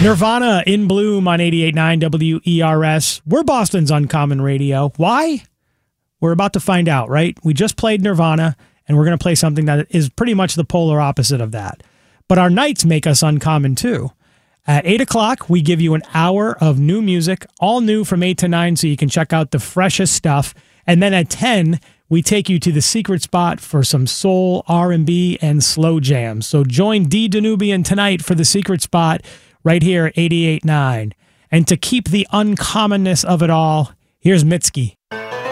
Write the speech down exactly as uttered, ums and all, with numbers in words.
Nirvana in Bloom on eighty-eight point nine W E R S. We're Boston's Uncommon Radio. Why? We're about to find out, right? We just played Nirvana, and we're going to play something that is pretty much the polar opposite of that. But our nights make us uncommon, too. At eight o'clock, we give you an hour of new music, all new from eight to nine, so you can check out the freshest stuff. And then at ten, we take you to the secret spot for some soul, R and B, and slow jams. So join D. Danubian tonight for the secret spot right here at eighty-eight point nine. And to keep the uncommonness of it all, here's Mitski.